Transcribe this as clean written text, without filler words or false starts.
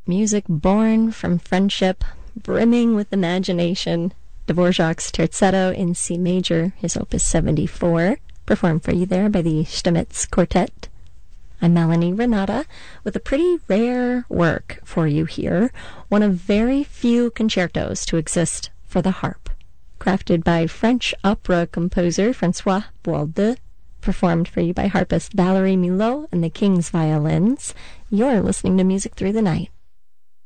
Music born from friendship, brimming with imagination. Dvorak's Terzetto in C major, his opus 74, performed for you there by the Stamitz Quartet. I'm Melanie Renata with a pretty rare work for you here, one of very few concertos to exist for the harp. Crafted by French opera composer François Boaldeux, performed for you by harpist Valerie Milot and the King's Violins. You're listening to Music Through the Night.